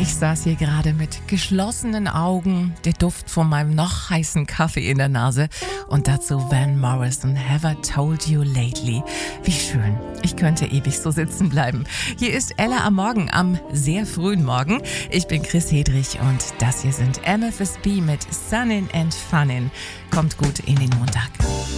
Ich saß hier gerade mit geschlossenen Augen, der Duft von meinem noch heißen Kaffee in der Nase und dazu Van Morrison, Have I Told You Lately. Wie schön. Ich könnte ewig so sitzen bleiben. Hier ist Ella am Morgen, am sehr frühen Morgen. Ich bin Chris Hedrich und das hier sind MFSB mit Sunnin' and Funnin'. Kommt gut in den Montag.